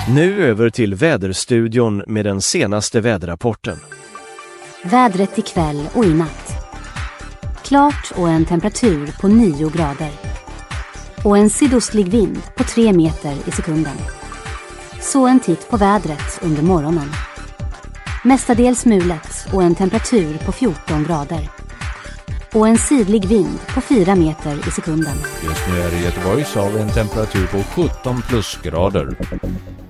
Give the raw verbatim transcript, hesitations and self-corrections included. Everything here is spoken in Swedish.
Nu över till väderstudion med den senaste väderrapporten. Vädret ikväll och i natt. Klart och en temperatur på nio grader. Och en sydostlig vind på tre meter i sekunden. Så en titt på vädret under morgonen. Mestadels mulet och en temperatur på fjorton grader. Och en sydlig vind på fyra meter i sekunden. Just nu är det Göteborgs av en temperatur på sjutton plusgrader.